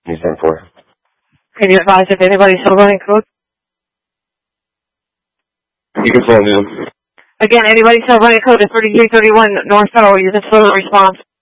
He's in for. Can you advise if anybody's still running code? You can phone him. Again, anybody still running code is 3331 North Federal. You can slow the response.